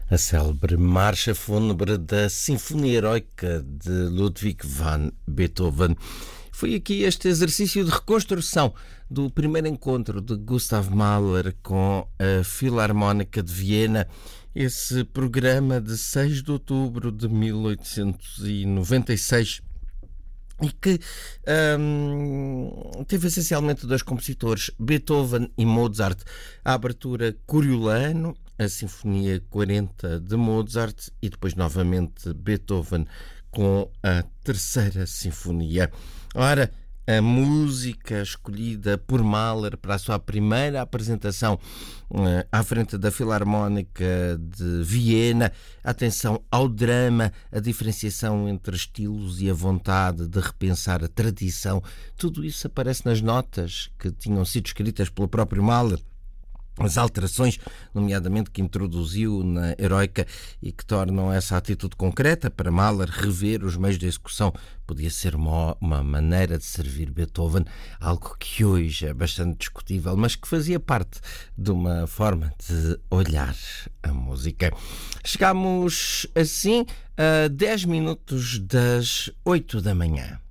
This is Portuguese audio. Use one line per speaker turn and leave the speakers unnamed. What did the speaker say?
A célebre marcha fúnebre da Sinfonia Heroica de Ludwig van Beethoven. Foi aqui este exercício de reconstrução do primeiro encontro de Gustav Mahler com a Filarmónica de Viena, esse programa de 6 de outubro de 1896, e que teve essencialmente dois compositores, Beethoven e Mozart. A abertura Coriolano, a Sinfonia 40 de Mozart e depois novamente Beethoven com a terceira sinfonia. Ora, a música escolhida por Mahler para a sua primeira apresentação à frente da Filarmónica de Viena, atenção ao drama, a diferenciação entre estilos e a vontade de repensar a tradição, tudo isso aparece nas notas que tinham sido escritas pelo próprio Mahler. As alterações, nomeadamente, que introduziu na Heroica e que tornam essa atitude concreta para Mahler rever os meios de execução, podia ser uma maneira de servir Beethoven, algo que hoje é bastante discutível, mas que fazia parte de uma forma de olhar a música. Chegamos assim a 10 minutos das 8 da manhã.